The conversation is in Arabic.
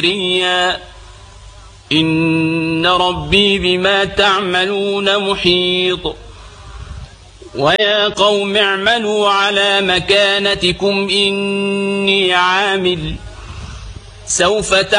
إن ربي بما تعملون محيط. ويا قوم اعملوا على مكانتكم إني عامل سوف